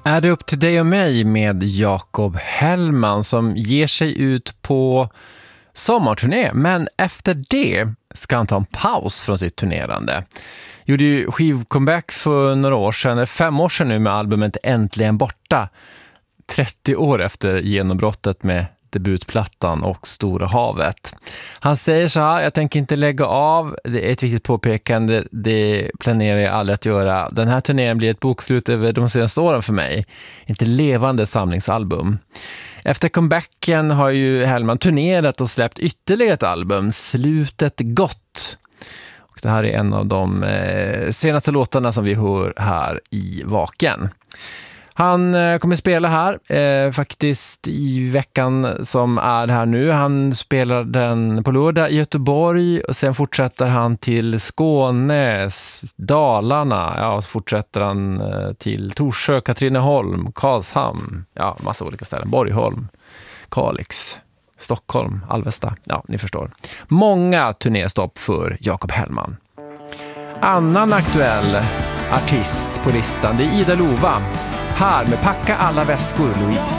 Är det upp till dig och mig med Jakob Hellman som ger sig ut på sommarturné, men efter det ska han ta en paus från sitt turnerande. Gjorde ju skivcomeback för några år sedan, 5 år sedan nu med albumet Äntligen borta, 30 år efter genombrottet med debutplattan och Stora havet. Han säger så här: jag tänker inte lägga av, det är ett viktigt påpekande, det planerar jag aldrig att göra. Den här turnén blir ett bokslut över de senaste åren för mig, inte levande samlingsalbum. Efter comebacken har ju Hellman turnerat och släppt ytterligare ett album, Slutet gott. Och det här är en av de senaste låtarna som vi hör här i Vaken. Han kommer spela här faktiskt i veckan som är här nu. Han spelar den på lördag i Göteborg och sen fortsätter han till Skåne, Dalarna. Ja, och så fortsätter han till Torsjö, Katrineholm, Karlshamn. Ja, massa olika ställen. Borgholm, Kalix, Stockholm, Alvesta. Ja, ni förstår. Många turnéstopp för Jakob Hellman. Annan aktuell artist på listan, det är Ida Lova. Här med Packa alla väskor, Louise.